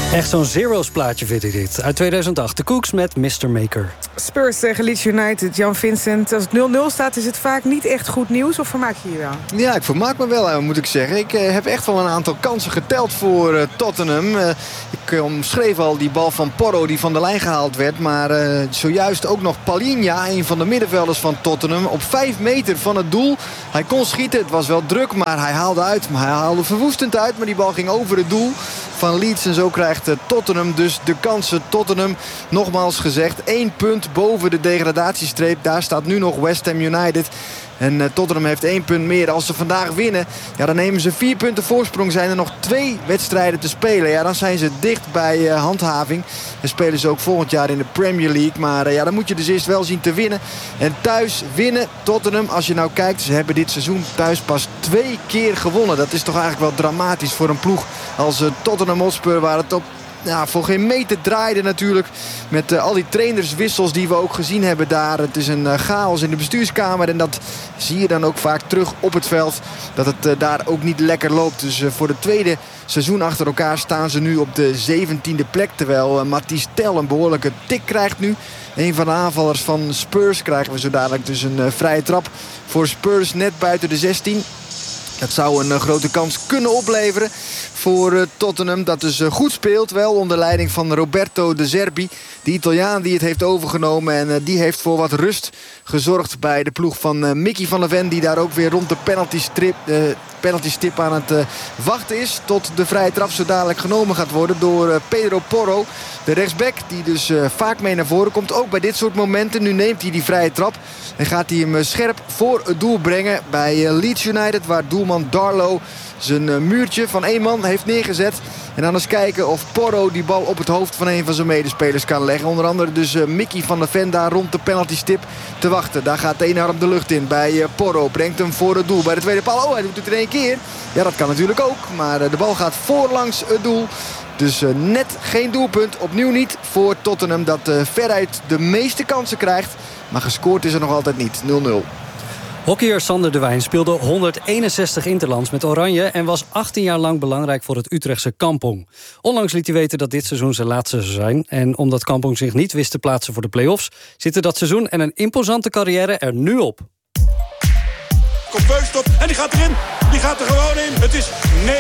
Echt zo'n Zero's plaatje vind ik dit. Uit 2008, de Cooks met Mr. Maker. Spurs tegen Leeds United, Jan Vincent. Als het 0-0 staat, is het vaak niet echt goed nieuws. Of vermaak je je wel? Ja, ik vermaak me wel, moet ik zeggen. Ik heb echt wel een aantal kansen geteld voor Tottenham. Ik omschreef al die bal van Porro die van de lijn gehaald werd. Maar zojuist ook nog Palhinha, een van de middenvelders van Tottenham. Op 5 meter van het doel. Hij kon schieten, het was wel druk, maar hij haalde uit. Maar hij haalde verwoestend uit, maar die bal ging over het doel van Leeds. En zo krijgt Tottenham dus de kansen. Tottenham, nogmaals gezegd, 1 punt boven de degradatiestreep. Daar staat nu nog West Ham United. En Tottenham heeft 1 punt meer. Als ze vandaag winnen, ja, dan nemen ze 4 punten voorsprong. Zijn er nog 2 wedstrijden te spelen. Ja, dan zijn ze dicht bij handhaving. En spelen ze ook volgend jaar in de Premier League. Maar ja, dan moet je dus eerst wel zien te winnen. En thuis winnen Tottenham. Als je nou kijkt, ze hebben dit seizoen thuis pas 2 keer gewonnen. Dat is toch eigenlijk wel dramatisch voor een ploeg als Tottenham Hotspur, waar het op voor geen meter draaide natuurlijk. Met al die trainerswissels die we ook gezien hebben daar. Het is een chaos in de bestuurskamer. En dat zie je dan ook vaak terug op het veld. Dat het daar ook niet lekker loopt. Dus voor de tweede seizoen achter elkaar staan ze nu op de 17e plek. Terwijl Matthijs Tel een behoorlijke tik krijgt nu. Een van de aanvallers van Spurs krijgen we zo dadelijk dus een vrije trap voor Spurs net buiten de 16. Dat zou een grote kans kunnen opleveren voor Tottenham. Dat dus goed speelt, wel onder leiding van Roberto De Zerbi. De Italiaan die het heeft overgenomen. En die heeft voor wat rust gezorgd bij de ploeg van Mickey van der Ven. Die daar ook weer rond de penaltystip aan het wachten is. Tot de vrije trap zo dadelijk genomen gaat worden door Pedro Porro. De rechtsback die dus vaak mee naar voren komt. Ook bij dit soort momenten. Nu neemt hij die vrije trap. En gaat hij hem scherp voor het doel brengen bij Leeds United. Waar doelman Darlow zijn muurtje van 1 man heeft neergezet. En dan eens kijken of Porro die bal op het hoofd van een van zijn medespelers kan leggen. Onder andere dus Mickey van der Ven daar rond de penaltystip te wachten. Daar gaat de ene arm de lucht in bij Porro. Brengt hem voor het doel bij de tweede paal. Oh, hij doet het in 1 keer. Ja, dat kan natuurlijk ook. Maar de bal gaat voorlangs het doel. Dus net geen doelpunt. Opnieuw niet voor Tottenham dat veruit de meeste kansen krijgt. Maar gescoord is er nog altijd niet. 0-0. Hockeyer Sander de Wijn speelde 161 interlands met Oranje en was 18 jaar lang belangrijk voor het Utrechtse Kampong. Onlangs liet hij weten dat dit seizoen zijn laatste zou zijn. En omdat Kampong zich niet wist te plaatsen voor de play-offs, zitten dat seizoen en een imposante carrière er nu op. Komt Beukstop en die gaat erin. Die gaat er gewoon in. Het is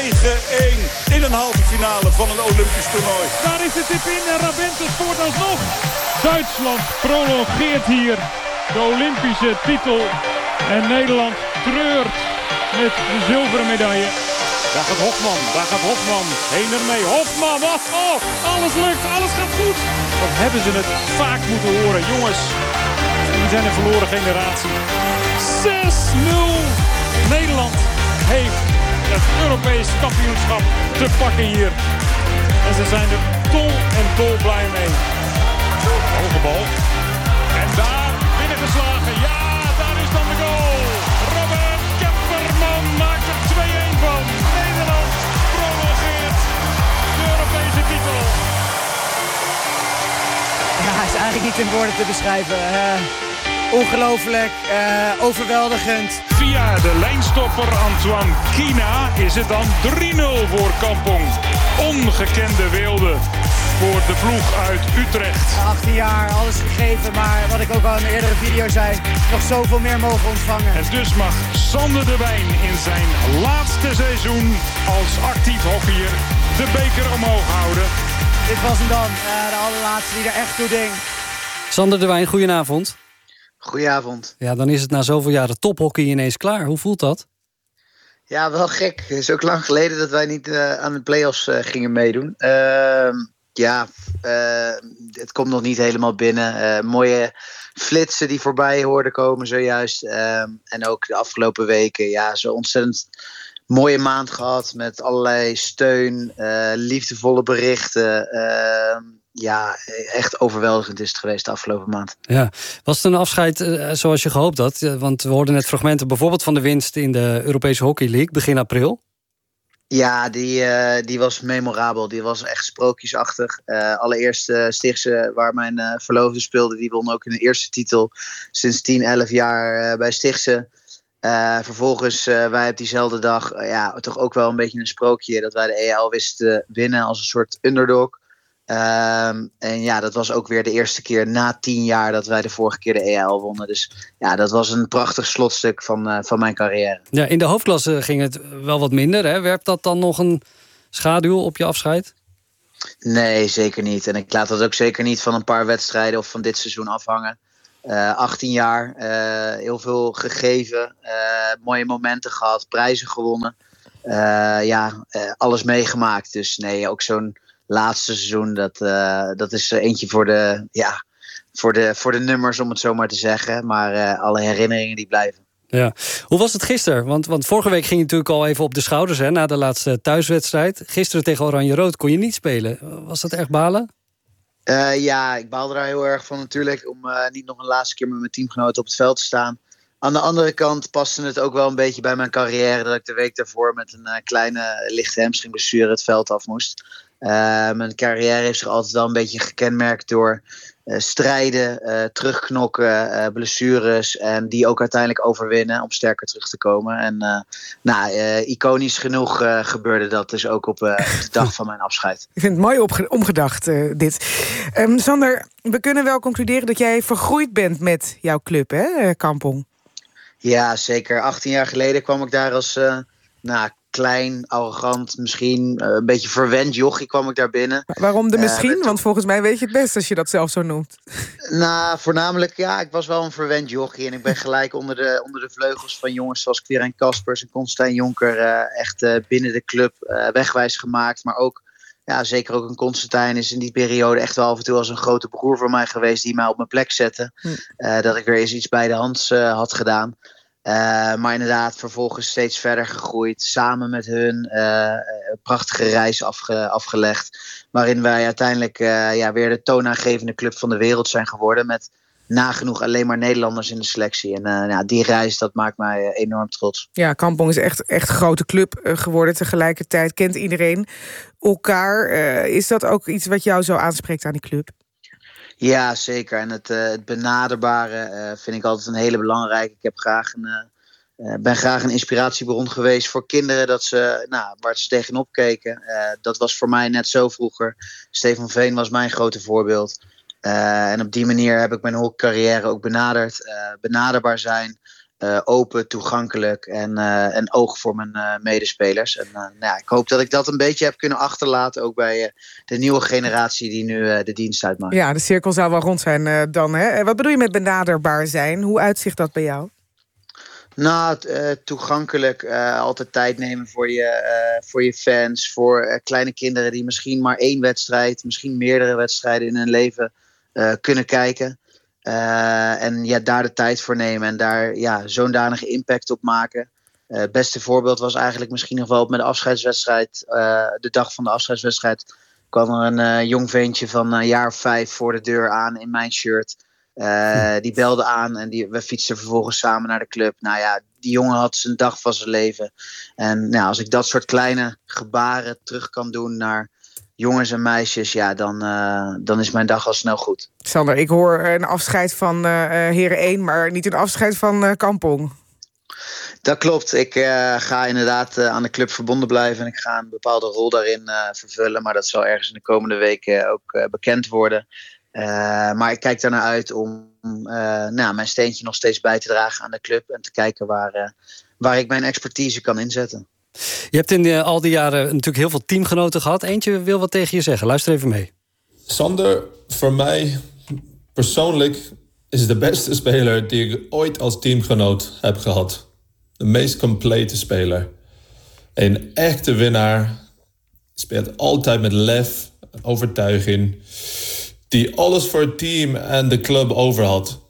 9-1 in een halve finale van een Olympisch toernooi. Daar is de tip in en Rabente scoort alsnog. Duitsland prolongeert hier de Olympische titel. En Nederland treurt met de zilveren medaille. Daar gaat Hofman heen en mee. Hofman, alles lukt, alles gaat goed. Of hebben ze het vaak moeten horen, jongens. We zijn een verloren generatie. 6-0. Nederland heeft het Europees kampioenschap te pakken hier. En ze zijn er dol blij mee. Hoge bal. En daar binnengeslagen. Ja, daar is dan de goal. Robert Kemperman maakt er 2-1 van. Nederland prolongeert de Europese titel. Ja, is eigenlijk niet in woorden te beschrijven. Ongelooflijk, overweldigend. Via de lijnstopper Antoine Kina is het dan 3-0 voor Kampong. Ongekende weelde voor de ploeg uit Utrecht. 18 jaar, alles gegeven, maar wat ik ook al in een eerdere video zei, nog zoveel meer mogen ontvangen. En dus mag Sander de Wijn in zijn laatste seizoen als actief hockeyer de beker omhoog houden. Dit was hem dan, de allerlaatste die er echt toe ding. Sander de Wijn, goedenavond. Goedenavond. Ja, dan is het na zoveel jaren tophockey ineens klaar. Hoe voelt dat? Ja, wel gek. Het is ook lang geleden dat wij niet aan de play-offs gingen meedoen. Het komt nog niet helemaal binnen. Mooie flitsen die voorbij hoorden komen zojuist. En ook de afgelopen weken. Ja, zo ontzettend mooie maand gehad met allerlei steun, liefdevolle berichten. Ja, echt overweldigend is het geweest de afgelopen maand. Ja. Was het een afscheid zoals je gehoopt had? Want we hoorden net fragmenten bijvoorbeeld van de winst in de Europese Hockey League begin april. Ja, die was memorabel. Die was echt sprookjesachtig. Allereerst Stichtse, waar mijn verloofde speelde, die won ook in de eerste titel sinds 10, 11 jaar bij Stichtse. Vervolgens, wij op diezelfde dag, toch ook wel een beetje een sprookje dat wij de EAL wisten te winnen als een soort underdog. En ja, dat was ook weer de eerste keer na 10 jaar dat wij de vorige keer de EAL wonnen. Dus ja, dat was een prachtig slotstuk van mijn carrière. Ja, in de hoofdklasse ging het wel wat minder. Hè? Werpt dat dan nog een schaduw op je afscheid? Nee, zeker niet. En ik laat dat ook zeker niet van een paar wedstrijden of van dit seizoen afhangen. 18 jaar, heel veel gegeven, mooie momenten gehad, prijzen gewonnen. Alles meegemaakt. Dus nee, ook zo'n laatste seizoen, dat is eentje voor de nummers, om het zo maar te zeggen. Maar alle herinneringen die blijven. Ja. Hoe was het gisteren? Want vorige week ging je natuurlijk al even op de schouders, hè, na de laatste thuiswedstrijd. Gisteren tegen Oranje-Rood kon je niet spelen. Was dat echt balen? Ja, ik baalde daar heel erg van natuurlijk. Om niet nog een laatste keer met mijn teamgenoten op het veld te staan. Aan de andere kant paste het ook wel een beetje bij mijn carrière dat ik de week daarvoor met een kleine lichte hamstringblessure het veld af moest. Mijn carrière heeft zich altijd wel een beetje gekenmerkt door strijden, terugknokken, blessures en die ook uiteindelijk overwinnen om sterker terug te komen. En iconisch genoeg gebeurde dat dus ook op de dag van mijn afscheid. Ik vind het mooi omgedacht, dit. Sander, we kunnen wel concluderen dat jij vergroeid bent met jouw club, hè, Kampong? Ja, zeker. 18 jaar geleden kwam ik daar als klein, arrogant, misschien een beetje verwend jochie kwam ik daar binnen. Waarom de misschien? Want volgens mij weet je het best als je dat zelf zo noemt. Nou, voornamelijk, ja, ik was wel een verwend jochie. En ik ben gelijk onder de vleugels van jongens zoals Quirijn Kaspers en Constijn Jonker echt binnen de club wegwijs gemaakt. Maar ook, ja, zeker ook een Constantijn is in die periode echt wel af en toe als een grote broer van mij geweest die mij op mijn plek zette. Dat ik weer eens iets bij de hand had gedaan. Maar inderdaad, vervolgens steeds verder gegroeid. Samen met hun een prachtige reis afgelegd. Waarin wij uiteindelijk weer de toonaangevende club van de wereld zijn geworden. Met nagenoeg alleen maar Nederlanders in de selectie. En die reis, dat maakt mij enorm trots. Ja, Kampong is echt een grote club geworden. Tegelijkertijd kent iedereen elkaar. Is dat ook iets wat jou zo aanspreekt aan die club? Ja, zeker. En het benaderbare vind ik altijd een hele belangrijke. Ik ben graag een inspiratiebron geweest voor kinderen dat waar ze tegenop keken. Dat was voor mij net zo vroeger. Stefan Veen was mijn grote voorbeeld. En op die manier heb ik mijn hele carrière ook benaderd. Benaderbaar zijn, open, toegankelijk en oog voor mijn medespelers. En ik hoop dat ik dat een beetje heb kunnen achterlaten, ook bij de nieuwe generatie die nu de dienst uitmaakt. Ja, de cirkel zou wel rond zijn dan, hè? Wat bedoel je met benaderbaar zijn? Hoe uitzicht dat bij jou? Nou, toegankelijk. Altijd tijd nemen voor je fans. Voor kleine kinderen die misschien maar 1 wedstrijd, misschien meerdere wedstrijden in hun leven kunnen kijken. En daar de tijd voor nemen en daar zo'n danige impact op maken. Het beste voorbeeld was eigenlijk misschien nog wel met de afscheidswedstrijd. De dag van de afscheidswedstrijd kwam er een jong ventje van een jaar of 5 voor de deur aan in mijn shirt. Die belde aan en we fietsten vervolgens samen naar de club. Nou ja, die jongen had zijn dag van zijn leven. En als ik dat soort kleine gebaren terug kan doen naar jongens en meisjes, dan is mijn dag al snel goed. Sander, ik hoor een afscheid van Heren 1, maar niet een afscheid van Kampong. Dat klopt. Ik ga inderdaad aan de club verbonden blijven. En ik ga een bepaalde rol daarin vervullen. Maar dat zal ergens in de komende weken ook bekend worden. Maar ik kijk daarnaar uit om mijn steentje nog steeds bij te dragen aan de club. En te kijken waar ik mijn expertise kan inzetten. Je hebt in al die jaren natuurlijk heel veel teamgenoten gehad. Eentje wil wat tegen je zeggen. Luister even mee. Sander, voor mij persoonlijk is de beste speler die ik ooit als teamgenoot heb gehad. De meest complete speler. Een echte winnaar. Speelt altijd met lef, overtuiging. Die alles voor het team en de club over had.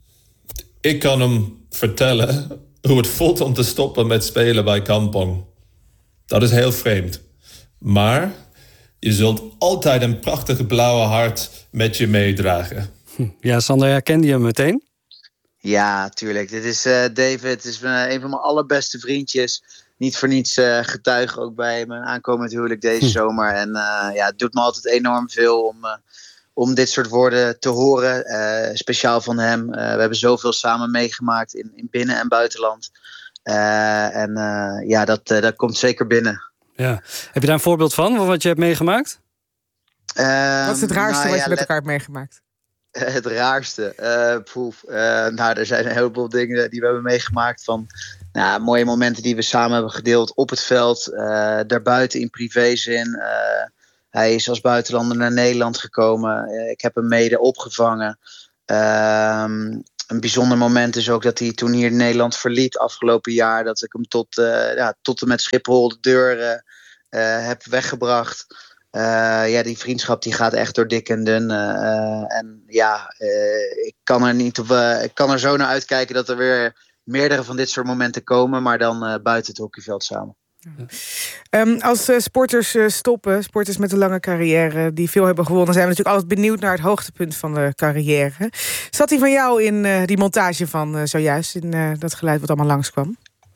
Ik kan hem vertellen hoe het voelt om te stoppen met spelen bij Kampong. Dat is heel vreemd. Maar je zult altijd een prachtige blauwe hart met je meedragen. Ja, Sander, herkende je hem meteen? Ja, tuurlijk. Dit is David. Het is een van mijn allerbeste vriendjes. Niet voor niets getuige ook bij mijn aankomend huwelijk deze zomer. En het doet me altijd enorm veel om dit soort woorden te horen. Speciaal van hem. We hebben zoveel samen meegemaakt in binnen- en buitenland. Dat komt zeker binnen. Ja. Heb je daar een voorbeeld van wat je hebt meegemaakt? Wat is het raarste wat je met elkaar hebt meegemaakt? Het raarste? Er zijn een heleboel dingen die we hebben meegemaakt. Van mooie momenten die we samen hebben gedeeld op het veld. Daarbuiten in privézin. Hij is als buitenlander naar Nederland gekomen. Ik heb hem mede opgevangen. Een bijzonder moment is ook dat hij toen hier in Nederland verliet afgelopen jaar. Dat ik hem tot en met Schiphol de deur heb weggebracht. Die vriendschap die gaat echt door dik en dun. Ik kan er zo naar uitkijken dat er weer meerdere van dit soort momenten komen. Maar dan buiten het hockeyveld samen. Als sporters stoppen, sporters met een lange carrière die veel hebben gewonnen, zijn we natuurlijk altijd benieuwd naar het hoogtepunt van de carrière. Zat hij van jou in die montage van zojuist, in dat geluid wat allemaal langskwam?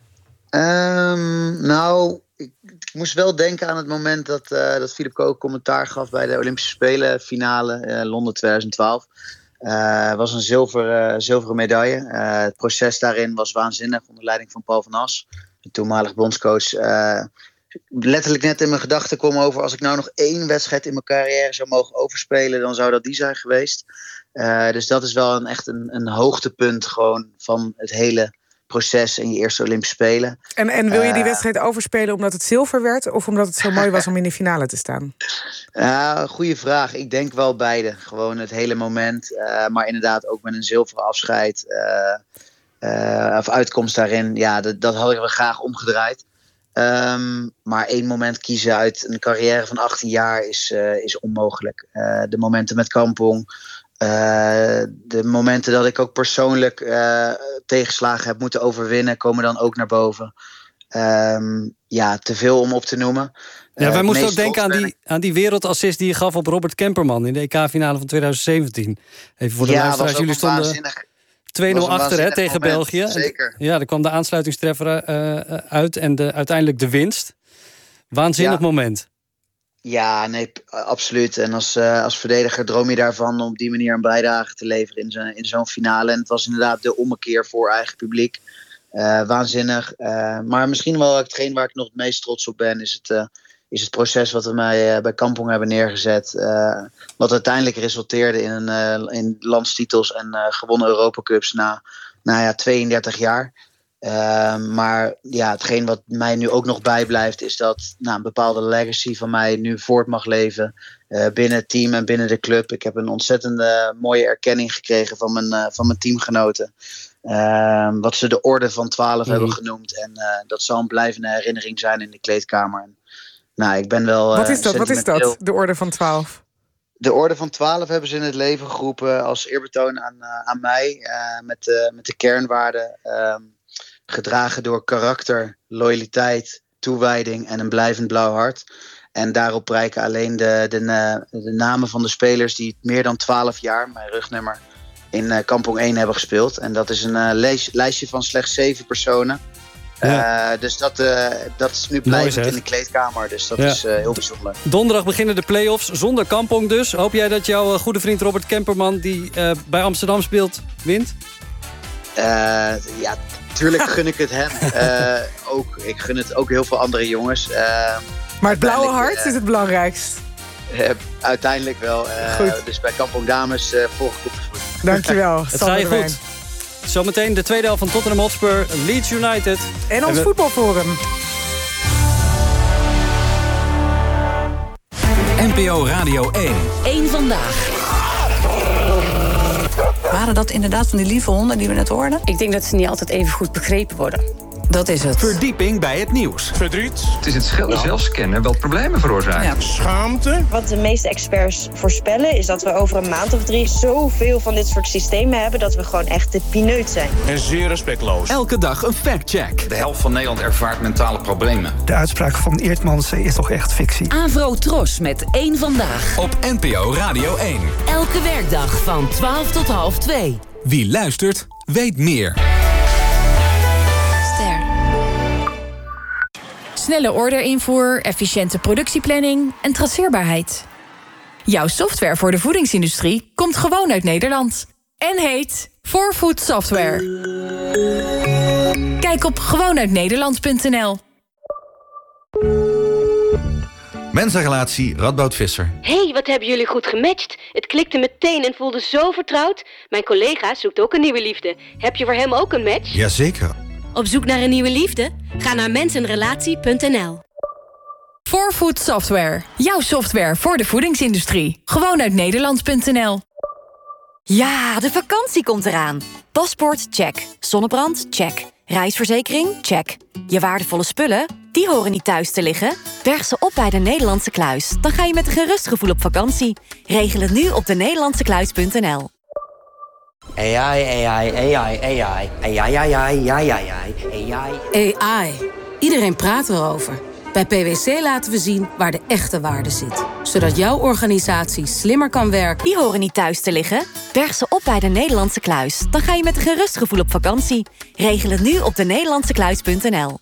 Ik moest wel denken aan het moment dat Philip Kook commentaar gaf bij de Olympische Spelen finale Londen 2012. Het was een zilveren medaille. Het proces daarin was waanzinnig onder leiding van Paul van As, de toenmalig bondscoach. Letterlijk net in mijn gedachten kwam over, als ik nou nog 1 wedstrijd in mijn carrière zou mogen overspelen, dan zou dat die zijn geweest. Dus dat is wel echt een hoogtepunt gewoon van het hele proces in je eerste Olympische Spelen. En wil je die wedstrijd overspelen omdat het zilver werd, of omdat het zo mooi was om in de finale te staan? Goeie vraag. Ik denk wel beide. Gewoon het hele moment. Maar inderdaad ook met een zilveren afscheid. Of uitkomst daarin. Ja, dat had ik wel graag omgedraaid. Maar 1 moment kiezen uit een carrière van 18 jaar is onmogelijk. De momenten met Kampong. De momenten dat ik ook persoonlijk tegenslagen heb moeten overwinnen, komen dan ook naar boven. Te veel om op te noemen. Wij moesten ook denken aan die wereldassist die je gaf op Robert Kemperman in de EK-finale van 2017. Even voor de luisteraars, jullie stonden 2-0 achter tegen België. Zeker. Ja, er kwam de aansluitingstreffer uit en uiteindelijk de winst. Waanzinnig moment. Ja, nee, absoluut. En als verdediger droom je daarvan om op die manier een bijdrage te leveren in zo'n finale. En het was inderdaad de ommekeer voor eigen publiek. Waanzinnig. Maar misschien wel hetgeen waar ik nog het meest trots op ben, is het proces wat we bij Kampong hebben neergezet. Wat uiteindelijk resulteerde in landstitels en gewonnen Europacups na 32 jaar. Maar hetgeen wat mij nu ook nog bijblijft, is dat een bepaalde legacy van mij nu voort mag leven binnen het team en binnen de club. Ik heb een ontzettende mooie erkenning gekregen van mijn teamgenoten. Wat ze de Orde van 12 hebben genoemd. En dat zal een blijvende herinnering zijn in de kleedkamer. Ik ben wel. Wat is dat, de Orde van 12? De Orde van 12 hebben ze in het leven geroepen als eerbetoon aan mij. Met de kernwaarden. Gedragen door karakter, loyaliteit, toewijding en een blijvend blauw hart. En daarop prijken alleen de namen van de spelers die meer dan 12 jaar, mijn rugnummer, in Kampong 1 hebben gespeeld. En dat is een lijstje van slechts 7 personen. Ja. Dus dat is nu blijvend in de kleedkamer. Dus dat is heel bijzonder. Donderdag beginnen de play-offs zonder Kampong dus. Hoop jij dat jouw goede vriend Robert Kemperman, die bij Amsterdam speelt, wint? Tuurlijk gun ik het hem. Ik gun het ook heel veel andere jongens. Maar het blauwe hart is het belangrijkst. Uiteindelijk wel. Dus bij Kampong Dames volg ik op de voet. Dankjewel. Het gaat je goed. Zometeen de tweede helft van Tottenham Hotspur, Leeds United. En ons voetbalforum. NPO Radio 1. Eén vandaag. Waren dat inderdaad van die lieve honden die we net hoorden? Ik denk dat ze niet altijd even goed begrepen worden. Dat is het. Verdieping bij het nieuws. Verdriet. Het is het schelle zelfscannen wat problemen veroorzaakt. Ja. Schaamte. Wat de meeste experts voorspellen is dat we over een maand of 3 zoveel van dit soort systemen hebben dat we gewoon echt de pineut zijn. En zeer respectloos. Elke dag een factcheck. De helft van Nederland ervaart mentale problemen. De uitspraak van Eertmans is toch echt fictie. Avro Tros met Eén Vandaag. Op NPO Radio 1. Elke werkdag van 12 tot half 2. Wie luistert, weet meer. Snelle orderinvoer, efficiënte productieplanning en traceerbaarheid. Jouw software voor de voedingsindustrie komt gewoon uit Nederland. En heet 4Food Software. Kijk op gewoonuitnederland.nl. Mensenrelatie Radboud Visser. Hé, wat hebben jullie goed gematcht. Het klikte meteen en voelde zo vertrouwd. Mijn collega zoekt ook een nieuwe liefde. Heb je voor hem ook een match? Jazeker. Op zoek naar een nieuwe liefde? Ga naar mensenrelatie.nl. 4Food Software. Jouw software voor de voedingsindustrie. Gewoon uit Nederland.nl. Ja, de vakantie komt eraan. Paspoort, check. Zonnebrand, check. Reisverzekering, check. Je waardevolle spullen, die horen niet thuis te liggen. Berg ze op bij de Nederlandse Kluis. Dan ga je met een gerust gevoel op vakantie. Regel het nu op denederlandsekluis.nl. AI. Iedereen praat erover. Bij PwC laten we zien waar de echte waarde zit. Zodat jouw organisatie slimmer kan werken. Die horen niet thuis te liggen. Berg ze op bij de Nederlandse Kluis. Dan ga je met een gerust gevoel op vakantie. Regel het nu op denederlandsekluis.nl.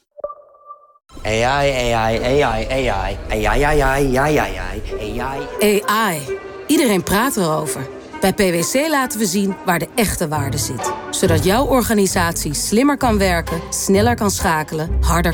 AI. Iedereen praat erover. Bij PwC laten we zien waar de echte waarde zit. Zodat jouw organisatie slimmer kan werken, sneller kan schakelen, harder